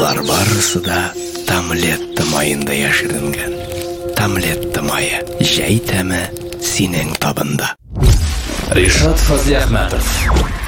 Бұлар барысы да Томлетто майында яшірінген. Томлетто майы, жай тәмі сенің табында. Ришат Фазли Ахматов.